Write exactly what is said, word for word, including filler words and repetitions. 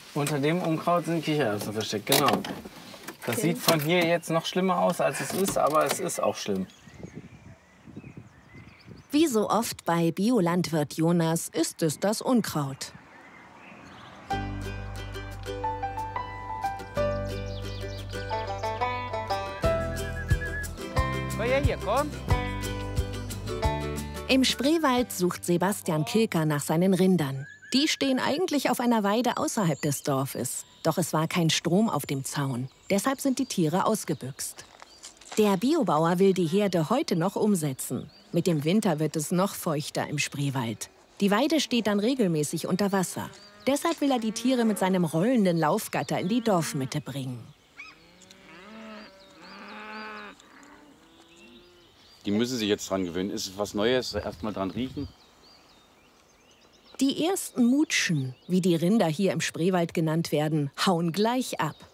Unter dem Unkraut sind Kichererbsen versteckt, genau. Das Okay. sieht von hier jetzt noch schlimmer aus, als es ist, aber es ist auch schlimm. Wie so oft bei Biolandwirt Jonas ist es das Unkraut. Komm her hier, komm. Im Spreewald sucht Sebastian Kilker nach seinen Rindern. Die stehen eigentlich auf einer Weide außerhalb des Dorfes. Doch es war kein Strom auf dem Zaun. Deshalb sind die Tiere ausgebüxt. Der Biobauer will die Herde heute noch umsetzen. Mit dem Winter wird es noch feuchter im Spreewald. Die Weide steht dann regelmäßig unter Wasser. Deshalb will er die Tiere mit seinem rollenden Laufgatter in die Dorfmitte bringen. Die müssen sich jetzt dran gewöhnen. Ist was Neues, erst mal dran riechen. Die ersten Mutschen, wie die Rinder hier im Spreewald genannt werden, hauen gleich ab.